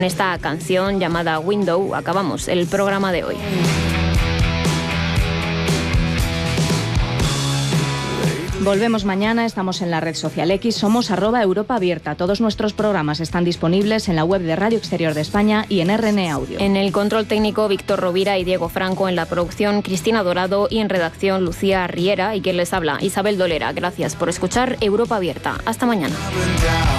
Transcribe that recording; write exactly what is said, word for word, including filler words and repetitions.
esta canción llamada Window acabamos el programa de hoy. Volvemos mañana, estamos en la red social X, somos arroba Europa Abierta. Todos nuestros programas están disponibles en la web de Radio Exterior de España y en R N Audio. En el control técnico, Víctor Rovira y Diego Franco. En la producción, Cristina Dorado. Y en redacción, Lucía Riera. Y quien les habla, Isabel Dolera. Gracias por escuchar Europa Abierta. Hasta mañana.